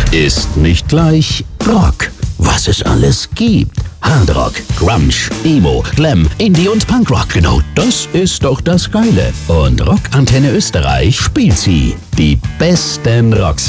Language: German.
ist nicht gleich Rock. Was es alles gibt. Hardrock, Grunge, Emo, Glam, Indie und Punkrock. Genau das ist doch das Geile. Und Rockantenne Österreich spielt sie. Die besten Rocks.